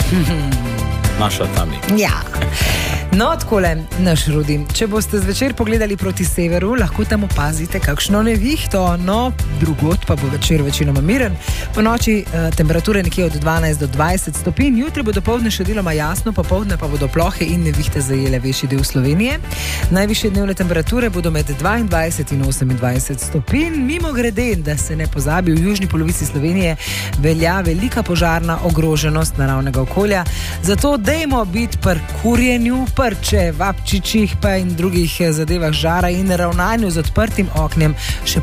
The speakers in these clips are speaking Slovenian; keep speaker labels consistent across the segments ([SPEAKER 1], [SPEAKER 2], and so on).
[SPEAKER 1] Naša Tami.
[SPEAKER 2] Ja. No, takole, naš Rudi. Če boste zvečer pogledali proti severu, lahko tam opazite kakšno nevihto, no, drugod pa bo večer večinoma miren. Po noči temperature nekje od 12 do 20 stopinj, jutri bo dopoldne še deloma jasno, popoldne pa bodo plohe in nevihte zajele večji del Slovenije. Najvišje dnevne temperature bodo med 22 in 28 stopinj. Mimo grede, da se ne pozabi, v južni polovici Slovenije velja velika požarna ogroženost naravnega okolja. Zato dejmo biti pri kurjenju, prče, vapčičih pa in drugih zadevah žara in ravnanju z odprtim ognjem, še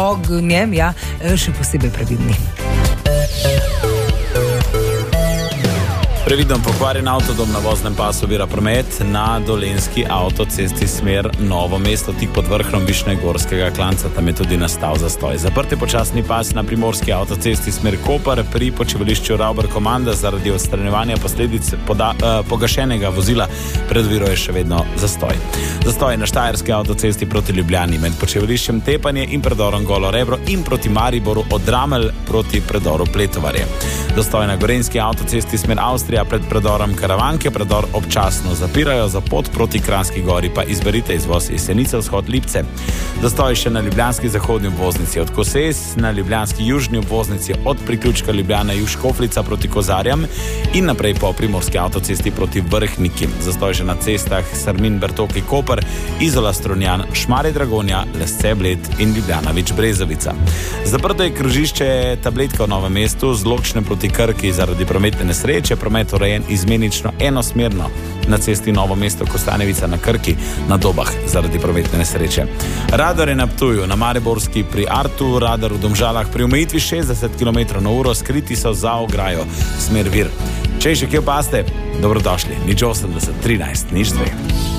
[SPEAKER 2] posebej previdni.
[SPEAKER 1] Previden pokvarjen avtodom na voznem pasu ovira promet na Dolenjski avtocesti smer Novo mesto, tik pod vrhom Višnjegorskega klanca, tam je tudi nastal zastoj. Zaprt je počasni pas na Primorski avtocesti smer Koper pri počivališču Rauber Komanda zaradi odstranjevanja posledic pogašenega vozila pred oviro je še vedno zastoj. Zastoj na Štajerski avtocesti proti Ljubljani med počivališčem Tepanje in predorom Golo Rebro in proti Mariboru od Dramelj proti predoru Pletovarje. Zastoj na Gorenjski avtocesti smer Avstrija pred predorom Karavanke, predor občasno zapirajo, za pot proti Kranjski gori pa izberite izvoz Jesenice vzhod Lipce. Zastoj še na Ljubljanski zahodni obvoznici od Koses, na Ljubljanski južni obvoznici od priključka Ljubljana Juž Škofljica proti Kozarjam in naprej po Primorski avtocesti proti Vrhniki. Zastoj še na cestah Sarmin Bertoki Koper, Izola Strunjan, Šmarje Dragonja, Lesce Bled in Ljubljana Vič Brezovica. Zaprto je križišče Tabletka v Novem mestu z ločne proti Krki zaradi prometne nesreče, promet urejen izmenično enosmerno na cesti Novo mesto Kostanjevica na Krki na Dobah zaradi prometne nesreče. Radar je na Ptuju, na Mariborski pri Artu, radar v Domžalah pri omejitvi 60 km/h, skriti so za ograjo smer Vir. Če še kje opaste, dobrodošli, 080 13 02.